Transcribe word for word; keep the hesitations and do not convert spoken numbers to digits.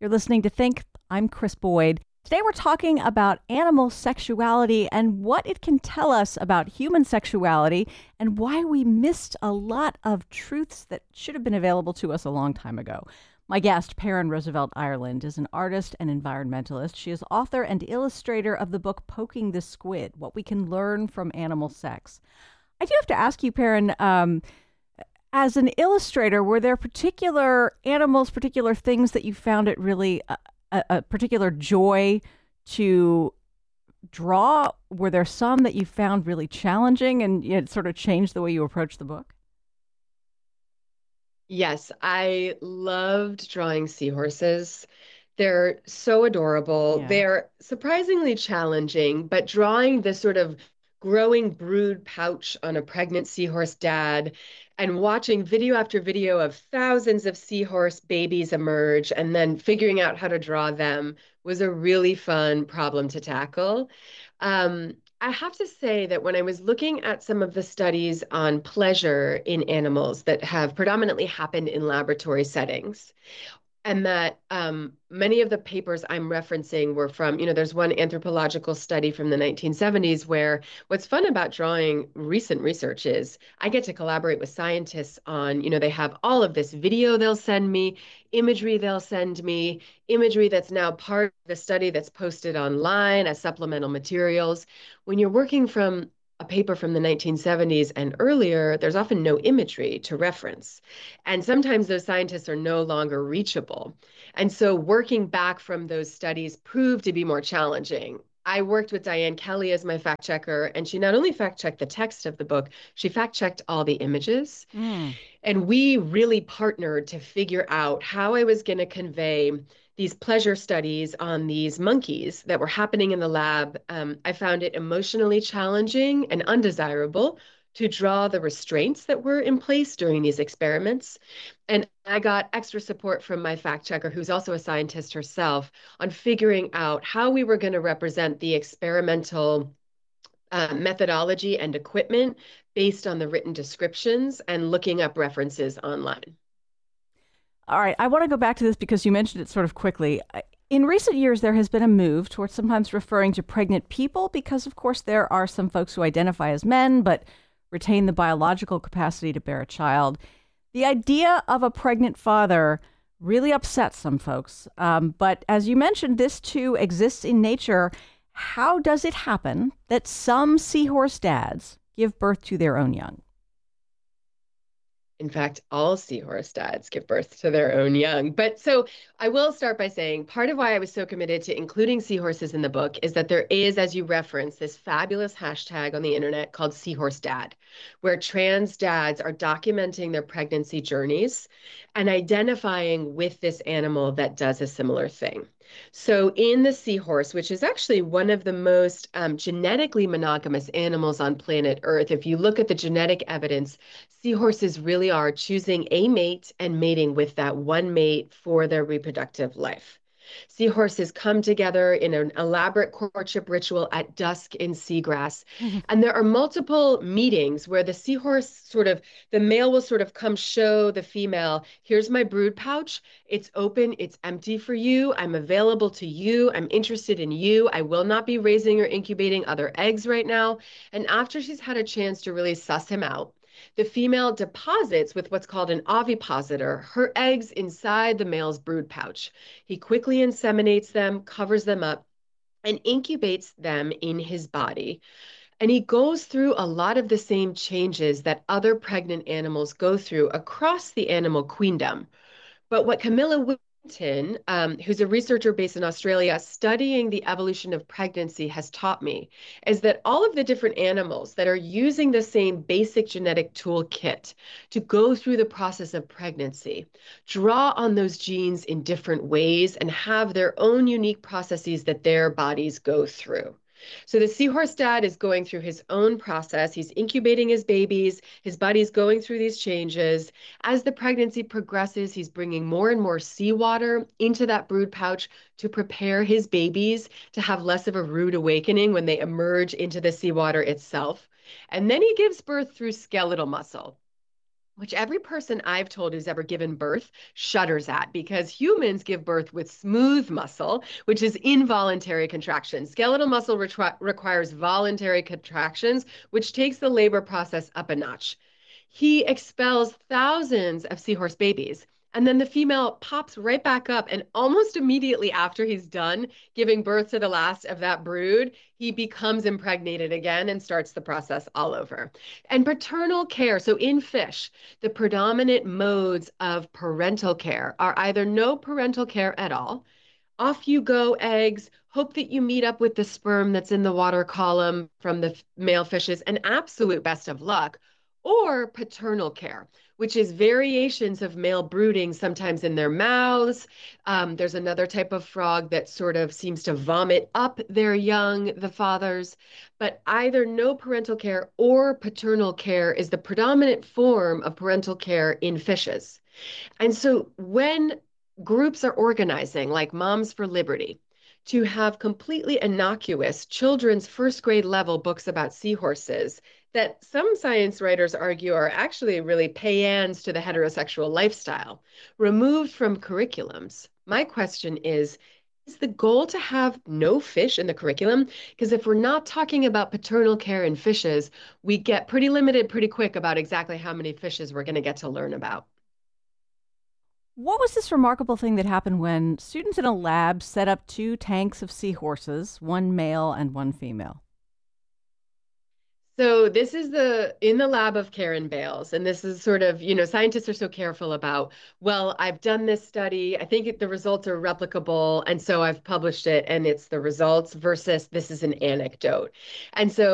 You're listening to Think. I'm Chris Boyd. Today we're talking about animal sexuality and what it can tell us about human sexuality and why we missed a lot of truths that should have been available to us a long time ago. My guest, Perrin Roosevelt Ireland, is an artist and environmentalist. She is author and illustrator of the book Poking the Squid, What We Can Learn from Animal Sex. I do have to ask you, Perrin, um, as an illustrator, were there particular animals, particular things that you found it really a, a, a particular joy to draw? Were there some that you found really challenging and it sort of changed the way you approached the book? Yes, I loved drawing seahorses. They're so adorable. Yeah. They're surprisingly challenging, but drawing this sort of growing brood pouch on a pregnant seahorse dad and watching video after video of thousands of seahorse babies emerge and then figuring out how to draw them was a really fun problem to tackle. Um, I have to say that when I was looking at some of the studies on pleasure in animals that have predominantly happened in laboratory settings, and that um, many of the papers I'm referencing were from, you know, there's one anthropological study from the nineteen seventies where what's fun about drawing recent research is I get to collaborate with scientists on, you know, they have all of this video they'll send me, imagery they'll send me, imagery that's now part of the study that's posted online as supplemental materials. When you're working from a paper from the nineteen seventies and earlier, there's often no imagery to reference. And sometimes those scientists are no longer reachable. And so working back from those studies proved to be more challenging. I worked with Diane Kelly as my fact checker, and she not only fact checked the text of the book, she fact checked all the images. Mm. And we really partnered to figure out how I was going to convey these pleasure studies on these monkeys that were happening in the lab. Um, I found it emotionally challenging and undesirable to draw the restraints that were in place during these experiments. And I got extra support from my fact checker, who's also a scientist herself, on figuring out how we were going to represent the experimental uh, methodology and equipment based on the written descriptions and looking up references online. All right. I want to go back to this because you mentioned it sort of quickly. I- In recent years, there has been a move towards sometimes referring to pregnant people because, of course, there are some folks who identify as men but retain the biological capacity to bear a child. The idea of a pregnant father really upsets some folks. Um, but as you mentioned, this too exists in nature. How does it happen that some seahorse dads give birth to their own young? In fact, all seahorse dads give birth to their own young. But so I will start by saying part of why I was so committed to including seahorses in the book is that there is, as you referenced, this fabulous hashtag on the internet called Seahorse Dad, where trans dads are documenting their pregnancy journeys and identifying with this animal that does a similar thing. So, in the seahorse, which is actually one of the most um, genetically monogamous animals on planet Earth, if you look at the genetic evidence, seahorses really are choosing a mate and mating with that one mate for their reproductive life. Seahorses come together in an elaborate courtship ritual at dusk in seagrass. And there are multiple meetings where the seahorse sort of, the male will sort of come show the female, here's my brood pouch. It's open, it's empty for you. I'm available to you. I'm interested in you. I will not be raising or incubating other eggs right now. And after she's had a chance to really suss him out, the female deposits with what's called an ovipositor her eggs inside the male's brood pouch. He quickly inseminates them, covers them up, and incubates them in his body. And he goes through a lot of the same changes that other pregnant animals go through across the animal queendom. But what Camilla Winton, um, who's a researcher based in Australia, studying the evolution of pregnancy, has taught me is that all of the different animals that are using the same basic genetic toolkit to go through the process of pregnancy draw on those genes in different ways and have their own unique processes that their bodies go through. So the seahorse dad is going through his own process. He's incubating his babies. His body's going through these changes. As the pregnancy progresses, he's bringing more and more seawater into that brood pouch to prepare his babies to have less of a rude awakening when they emerge into the seawater itself. And then he gives birth through skeletal muscle. which every person I've told who's ever given birth shudders at because humans give birth with smooth muscle, which is involuntary contraction. Skeletal muscle retri- requires voluntary contractions, which takes the labor process up a notch. He expels thousands of seahorse babies. And then the female pops right back up. And almost immediately after he's done giving birth to the last of that brood, he becomes impregnated again and starts the process all over. And paternal care, so in fish, the predominant modes of parental care are either no parental care at all, off you go eggs, hope that you meet up with the sperm that's in the water column from the male fishes, and absolute best of luck, or paternal care, which is variations of male brooding, sometimes in their mouths. Um, there's another type of frog that sort of seems to vomit up their young, the fathers. But either no parental care or paternal care is the predominant form of parental care in fishes. And so when groups are organizing, like Moms for Liberty, to have completely innocuous children's first grade level books about seahorses that some science writers argue are actually really payans to the heterosexual lifestyle, removed from curriculums. My question is, is the goal to have no fish in the curriculum? Because if we're not talking about paternal care in fishes, we get pretty limited pretty quick about exactly how many fishes we're going to get to learn about. What was this remarkable thing that happened when students in a lab set up two tanks of seahorses, one male and one female? So this is the in the lab of Karen Bales, and this is sort of, you know, scientists are so careful about, well, I've done this study, I think it, the results are replicable, and so I've published it, and it's the results versus this is an anecdote. And so